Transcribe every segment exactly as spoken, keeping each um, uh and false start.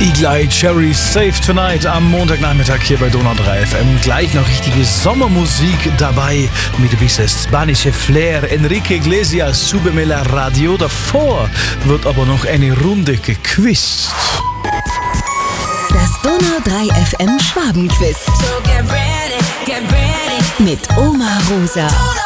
Eagle Eye Cherry Save Tonight am Montagnachmittag hier bei Donau drei F M. Gleich noch richtige Sommermusik dabei mit ein bisschen spanische Flair. Enrique Iglesias, Súbeme la Radio. Davor wird aber noch eine Runde gequizt. Das Donau drei F M Schwabenquiz. So get ready, get ready. Mit Oma Rosa.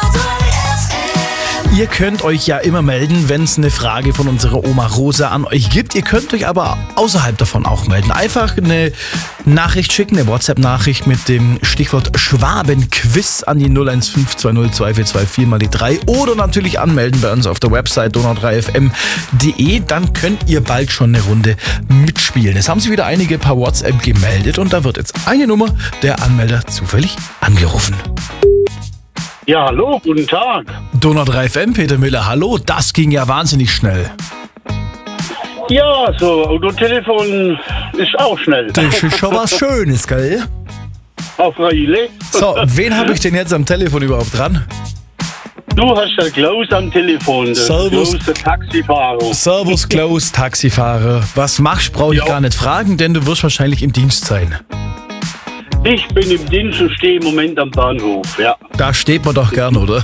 Ihr könnt euch ja immer melden, wenn es eine Frage von unserer Oma Rosa an euch gibt. Ihr könnt euch aber außerhalb davon auch melden. Einfach eine Nachricht schicken, eine WhatsApp-Nachricht mit dem Stichwort Schwabenquiz an die null eins fünf zwei null zwei vier zwei vier mal die drei oder natürlich anmelden bei uns auf der Website donau drei f m punkt de. Dann könnt ihr bald schon eine Runde mitspielen. Es haben sich wieder einige per WhatsApp gemeldet und da wird jetzt eine Nummer der Anmelder zufällig angerufen. Ja, hallo, guten Tag. Donau drei F M, Peter Müller, hallo, das ging ja wahnsinnig schnell. Ja, so Autotelefon ist auch schnell. Das ist schon was Schönes, gell? Auf Reile. So, wen habe ich denn jetzt am Telefon überhaupt dran? Du hast den Klaus am Telefon, der Servus. Klaus, der Taxifahrer. Servus Klaus, Taxifahrer. Was machst, brauche ich Ja. gar nicht fragen, denn du wirst wahrscheinlich im Dienst sein. Ich bin im Dienst und stehe im Moment am Bahnhof, ja. Da steht man doch gern, oder?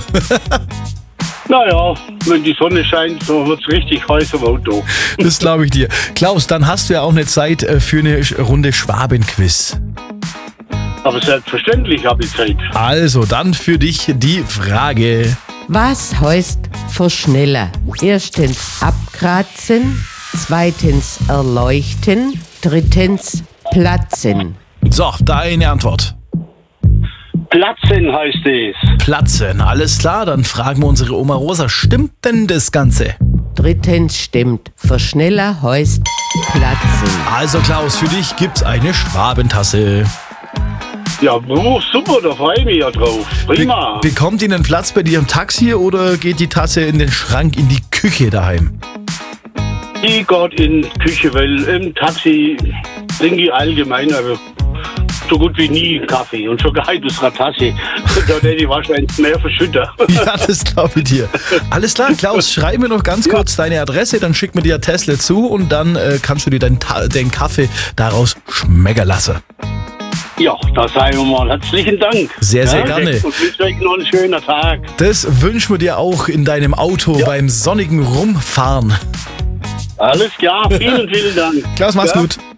Naja, wenn die Sonne scheint, so wird's richtig heiß im Auto. Das glaube ich dir. Klaus, dann hast du ja auch eine Zeit äh, für eine Sch- Runde Schwabenquiz. Aber selbstverständlich habe ich Zeit. Also, dann für dich die Frage. Was heißt verschneller? Erstens abkratzen, zweitens erleuchten, drittens platzen. So, deine Antwort. Platzen heißt es. Platzen, alles klar, dann fragen wir unsere Oma Rosa, stimmt denn das Ganze? Drittens stimmt, verschneller heißt platzen. Also Klaus, für dich gibt's eine Schwabentasse. Ja, oh, super, da freue ich mich ja drauf. Prima. Be- bekommt die einen Platz bei dir im Taxi oder geht die Tasse in den Schrank in die Küche daheim? Ich geht in die Küche, weil im Taxi trinke ich allgemein aber so gut wie nie Kaffee und schon gar nicht aus einer Tasse. Da hätte ich wahrscheinlich mehr verschüttet. Ja, das glaube ich dir. Alles klar, Klaus, schreib mir noch ganz kurz deine Adresse, dann schick mir dir Tesla zu und dann äh, kannst du dir deinen, Ta- den Kaffee daraus schmecken lassen. Ja, da sagen wir mal herzlichen Dank. Sehr, sehr ja, gerne. Und wünsche euch noch einen schönen Tag. Das wünschen wir dir auch in deinem Auto Ja. beim sonnigen Rumfahren. Alles klar, vielen, vielen Dank. Klaus, mach's Ja. gut.